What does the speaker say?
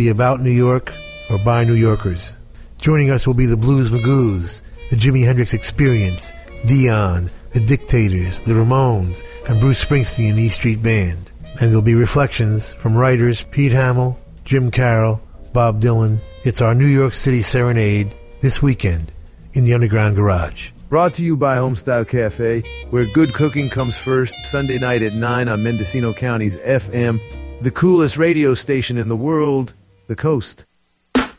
be about New York or by New Yorkers. Joining us will be the Blues Magoos, the Jimi Hendrix Experience, Dion, the Dictators, the Ramones, and Bruce Springsteen and E Street Band. And there'll be reflections from writers Pete Hamill, Jim Carroll, Bob Dylan. It's our New York City Serenade this weekend in the Underground Garage. Brought to you by Homestyle Cafe, where good cooking comes first, Sunday night at 9 on Mendocino County's FM, the coolest radio station in the world, The Coast.